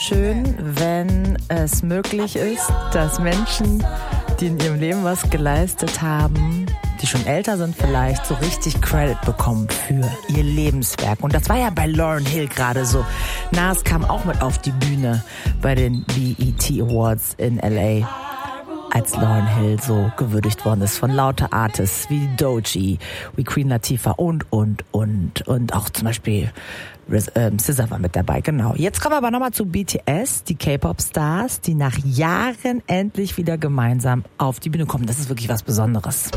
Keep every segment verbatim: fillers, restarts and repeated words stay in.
schön, wenn es möglich ist, dass Menschen, die in ihrem Leben was geleistet haben, die schon älter sind vielleicht, so richtig Credit bekommen für ihr Lebenswerk. Und das war ja bei Lauryn Hill gerade so. Nas kam auch mit auf die Bühne bei den B E T Awards in L A, als Lauryn Hill so gewürdigt worden ist von lauter Artists wie Doechii, wie Queen Latifah und, und, und. Und auch zum Beispiel Riz, äh, S Z A war mit dabei, genau. Jetzt kommen wir aber nochmal zu B T S, die K-Pop-Stars, die nach Jahren endlich wieder gemeinsam auf die Bühne kommen. Das ist wirklich was Besonderes.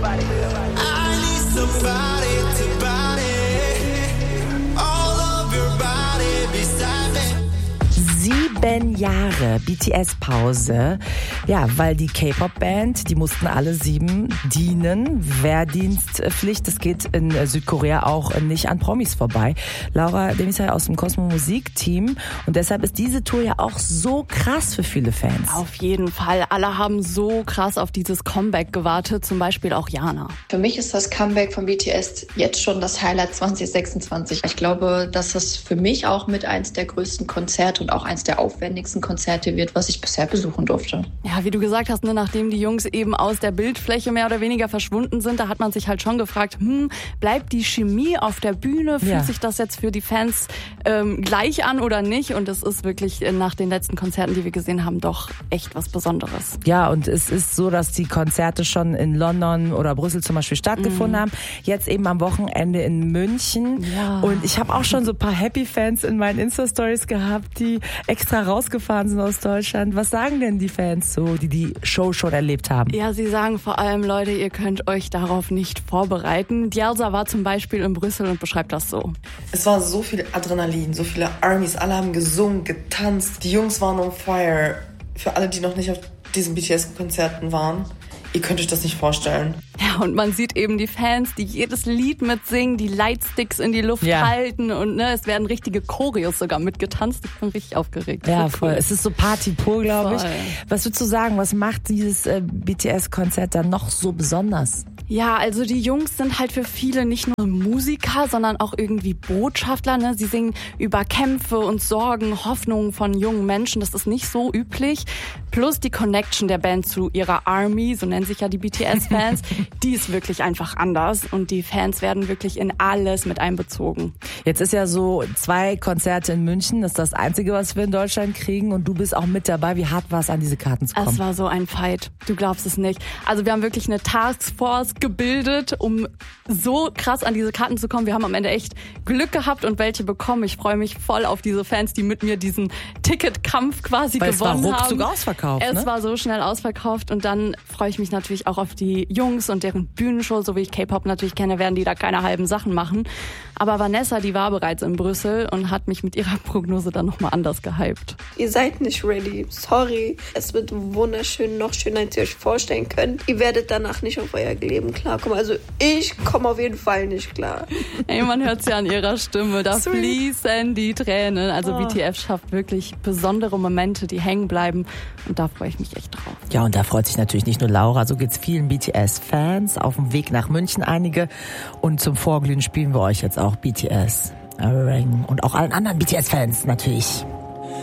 Sieben Jahre B T S-Pause. Ja, weil die K-Pop-Band, die mussten alle sieben dienen. Wehrdienstpflicht, das geht in Südkorea auch nicht an Promis vorbei. Laura Demisay aus dem Cosmo Musik-Team. Und deshalb ist diese Tour ja auch so krass für viele Fans. Auf jeden Fall. Alle haben so krass auf dieses Comeback gewartet. Zum Beispiel auch Jana. Für mich ist das Comeback von B T S jetzt schon das Highlight zwanzig sechsundzwanzig. Ich glaube, dass das für mich auch mit eins der größten Konzerte und auch eins der aufwendigsten Konzerte wird, was ich bisher besuchen durfte. Ja, wie du gesagt hast, ne, nachdem die Jungs eben aus der Bildfläche mehr oder weniger verschwunden sind, da hat man sich halt schon gefragt, hm, bleibt die Chemie auf der Bühne? Fühlt ja. sich das jetzt für die Fans ähm, gleich an oder nicht? Und es ist wirklich nach den letzten Konzerten, die wir gesehen haben, doch echt was Besonderes. Ja, und es ist so, dass die Konzerte schon in London oder Brüssel zum Beispiel stattgefunden mhm. haben. Jetzt eben am Wochenende in München. Ja. Und ich habe auch schon so ein paar Happy-Fans in meinen Insta-Stories gehabt, die extra rausgefahren sind aus Deutschland. Was sagen denn die Fans so, die die Show schon erlebt haben? Ja, sie sagen vor allem, Leute, ihr könnt euch darauf nicht vorbereiten. Djelsa war zum Beispiel in Brüssel und beschreibt das so. Es war so viel Adrenalin, so viele Armies, alle haben gesungen, getanzt. Die Jungs waren on fire. Für alle, die noch nicht auf diesen B T S-Konzerten waren, ihr könnt euch das nicht vorstellen. Ja, und man sieht eben die Fans, die jedes Lied mitsingen, die Lightsticks in die Luft ja. halten und ne, es werden richtige Choreos sogar mitgetanzt. Ich bin richtig aufgeregt. Ja, voll. voll. Es ist so Party pur, glaube ich. Was würdest du sagen, was macht dieses äh, B T S-Konzert dann noch so besonders? Ja, also die Jungs sind halt für viele nicht nur Musiker, sondern auch irgendwie Botschafter. Ne? Sie singen über Kämpfe und Sorgen, Hoffnungen von jungen Menschen. Das ist nicht so üblich. Plus die Connection der Band zu ihrer Army, so nennen sich ja die B T S-Fans, die ist wirklich einfach anders. Und die Fans werden wirklich in alles mit einbezogen. Jetzt ist ja so zwei Konzerte in München. Das ist das Einzige, was wir in Deutschland kriegen. Und du bist auch mit dabei. Wie hart war es, an diese Karten zu kommen? Es war so ein Fight. Du glaubst es nicht. Also wir haben wirklich eine Taskforce gebildet, um so krass an diese Karten zu kommen. Wir haben am Ende echt Glück gehabt und welche bekommen. Ich freue mich voll auf diese Fans, die mit mir diesen Ticketkampf quasi Weil gewonnen haben. Es war ruckzuck ausverkauft. Es ne? war so schnell ausverkauft und dann freue ich mich natürlich auch auf die Jungs und deren Bühnenshow. So wie ich K-Pop natürlich kenne, werden die da keine halben Sachen machen. Aber Vanessa, die war bereits in Brüssel und hat mich mit ihrer Prognose dann nochmal anders gehypt. Ihr seid nicht ready. Sorry. Es wird wunderschön, noch schöner, als ihr euch vorstellen könnt. Ihr werdet danach nicht auf euer Leben klarkommen. Also ich komme auf jeden Fall nicht klar. Ey, man hört es ja an ihrer Stimme. Da Sorry. fließen die Tränen. Also oh. B T S schafft wirklich besondere Momente, die hängen bleiben. Und da freue ich mich echt drauf. Ja, und da freut sich natürlich nicht nur Laura, so geht's vielen B T S-Fans auf dem Weg nach München einige. Und zum Vorglühen spielen wir euch jetzt auch B T S. Und auch allen anderen B T S-Fans natürlich.